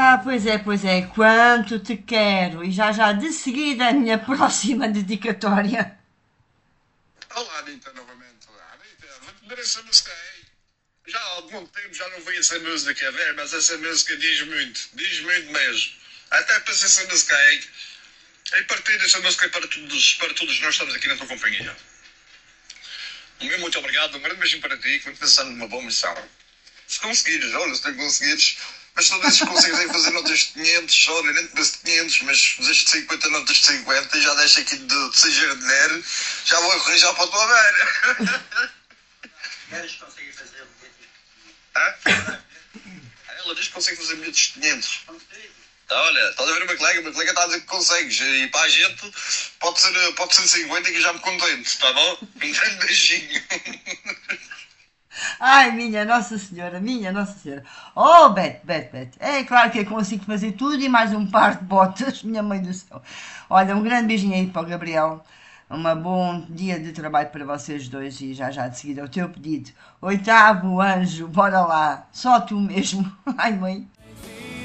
pois é, quanto te quero. E já já de seguida a minha próxima dedicatória. Olá, Anitta, novamente. Olá, Anitta, vou-te ver essa música aí. Já há algum tempo já não vi essa música, ver, mas essa música diz muito mesmo. Até para essa música aí. E partilho essa música para todos nós estamos aqui na tua companhia. Um meu muito obrigado, um grande beijinho para ti, que vou pensando numa boa missão. Se conseguires, olha, se não conseguires, mas tu dizes que consegues aí fazer notas de 500, olha, nem te penso de 500, mas fizeste 50 notas de 50 e já deixa aqui de ser jardineiro, já vou correr já para a tua beira. Queres conseguir fazer bilhetes? Hã? Ela diz que consegue fazer bilhetes de 500. Consigo. Olha, estás a ver o meu colega está a dizer que consegues, e para a gente pode ser 50 que já me contente, está bom? Um grande beijinho. Ai, minha Nossa Senhora. Oh, Bete. É claro que eu consigo fazer tudo e mais um par de botas, minha mãe do céu. Olha, um grande beijinho aí para o Gabriel. Um bom dia de trabalho para vocês dois e já já de seguida o teu pedido. Oitavo anjo, bora lá. Só tu mesmo. Ai, mãe.